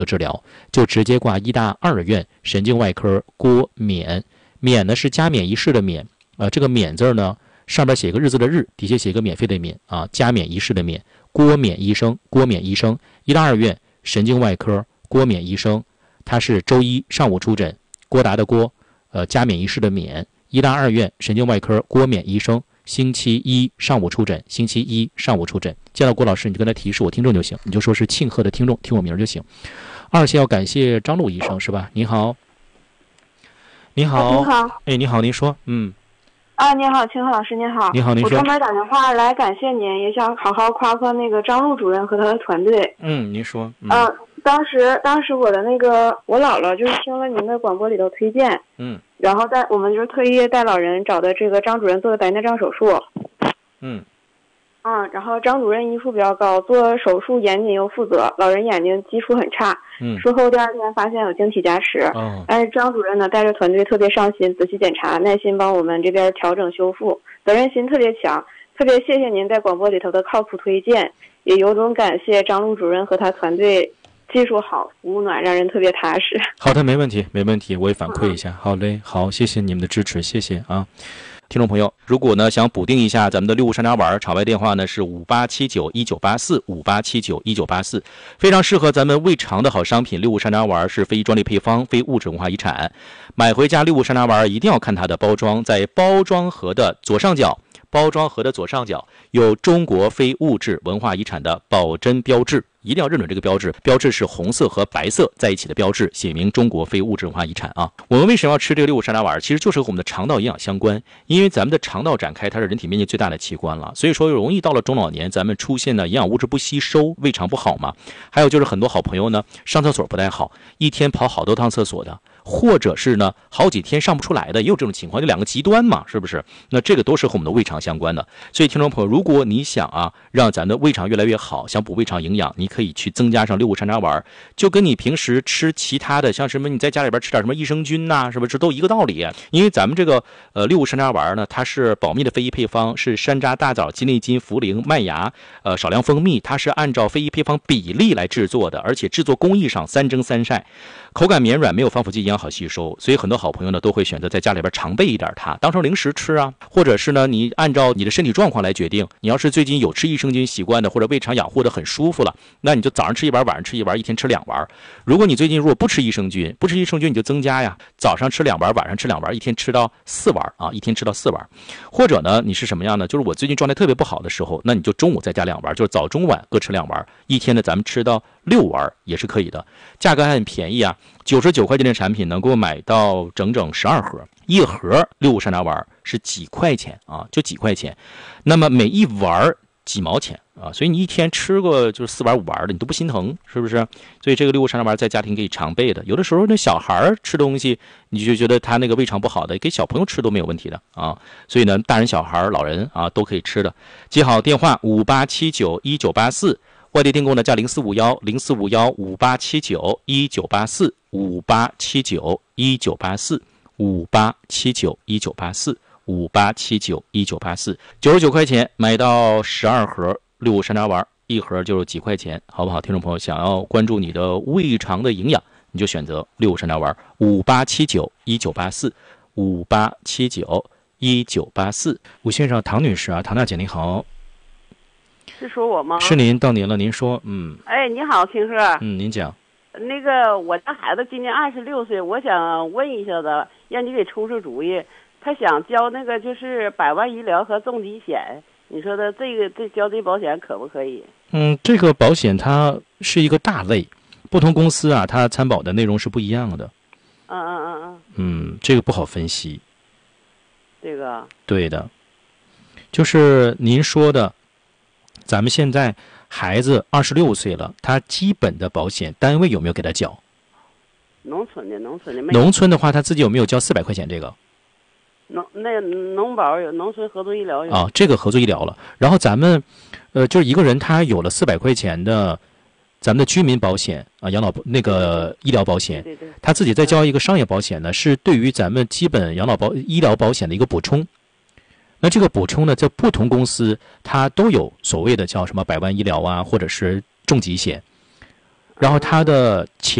的治疗，就直接挂医大2院神经外科郭冕。冕呢是加冕仪式的冕，这个冕字呢上边写个日字的日，底下写个免费的免啊，加冕仪式的冕。郭冕医生，郭冕医生，医大2院神经外科郭冕医生，他是周一上午出诊，郭达的郭，加冕仪式的冕。医大2院神经外科郭冕医生，星期一上午出诊，星期一上午出诊。见到郭老师你就跟他提示我听众就行，你就说是庆贺的听众，听我名就行。二线要感谢张璐医生是吧？你好。你好， 你好， 哎，你好，您说， 你好，秦鹤老师，您好， 你好，您说， 我专门打电话来感谢您，也想好好夸夸那个张璐主任和他的团队。 您说， 当时我的我姥姥就是听了您的广播里头推荐，然后我们就是特意带老人找的这个张主任做的白内障手术，然后张主任医术比较高，做手术严谨又负责，老人眼睛基础很差，术后第2天发现有晶体加持，但是张主任呢带着团队特别上心，仔细检查，耐心帮我们这边调整修复，责任心特别强，特别谢谢您在广播里头的靠谱推荐，也由衷感谢张璐主任和他团队技术好，服务暖，让人特别踏实。 好的，没问题，没问题，我也反馈一下。好嘞，好，谢谢你们的支持，谢谢啊。听众朋友，如果呢想补丁一下咱们的六物山楂丸，场外电话呢是58791984，58791984，非常适合咱们胃肠的好商品。六物山楂丸是非专利配方，非物质文化遗产。买回家六物山楂丸一定要看它的包装，在包装盒的左上角有中国非物质文化遗产的保真标志，一定要认准这个标志，标志是红色和白色在一起的标志，写明中国非物质文化遗产啊。我们为什么要吃这个六物山楂丸？其实就是和我们的肠道营养相关，因为咱们的肠道展开它是人体面积最大的器官了，所以说容易到了中老年咱们出现的营养物质不吸收，胃肠不好嘛。还有就是很多好朋友呢上厕所不太好，一天跑好多趟厕所的，或者是呢好几天上不出来的，也有这种情况，就2个极端嘛，是不是？那这个都是和我们的胃肠相关的。所以听众朋友，如果你想让咱的胃肠越来越好，想补胃肠营养，你可以去增加上六物山楂丸，就跟你平时吃其他的像什么你在家里边吃点什么益生菌是不是都一个道理？因为咱们这个六物山楂丸呢，它是保密的非遗配方，是山楂、大枣、鸡内金、茯苓、麦芽少量蜂蜜，它是按照非遗配方比例来制作的，而且制作工艺上3蒸3晒，口感绵软，没有防腐剂，营养好吸收。所以很多好朋友呢都会选择在家里边常备一点它，当成零食吃或者是呢你按照你的身体状况来决定。你要是最近有吃益生菌习惯的，或者胃肠养护的很舒服了，那你就早上吃1丸，晚上吃1丸，一天吃2丸。如果你最近不吃益生菌你就增加早上吃2丸，晚上吃2丸，一天吃到4丸一天吃到4丸。或者呢你是什么样呢？就是我最近状态特别不好的时候，那你就中午再加2丸，就是早中晚各吃2丸，一天呢咱们吃到6丸也是可以的。价格还很便宜99块钱的产品能够买到整整12盒，一盒六物山楂丸是几块钱就几块钱，那么每一丸几毛钱所以你一天吃个就是4丸5丸的，你都不心疼，是不是？所以这个六物山楂丸在家庭可以常备的。有的时候那小孩吃东西，你就觉得他那个胃肠不好的，给小朋友吃都没有问题的所以呢，大人小孩老人都可以吃的。记好电话58791984。外地订购呢加0451-0451584，58791984，58791984，58791984，99块钱买到12盒六物山楂丸，一盒就是几块钱，好不好？听众朋友想要关注你的胃肠的营养，你就选择六物山楂丸，58791984，58791984。吴先生，唐女士唐大姐您好。 是说我吗？ 是您，到您了，您说。 哎，你好，听说。 您讲。 我家孩子今年26岁，我想问一下子，让你给出主意。他想交就是百万医疗和重疾险，你说的交这保险可不可以？ 这个保险它是一个大类，不同公司它参保的内容是不一样的。这个不好分析。 这个。 对的，就是您说的。咱们现在孩子26岁了，他基本的保险单位有没有给他缴？ 农村的农村的话，他自己有没有交400块钱？这个农保有，农村合作医疗有这个合作医疗了。然后咱们就是一个人他有了400块钱的咱们的居民保险养老医疗保险， 对， 他自己再交一个商业保险呢，是对于咱们基本医疗保险的一个补充。那这个补充呢，在不同公司它都有所谓的叫什么百万医疗或者是重疾险。 然后它的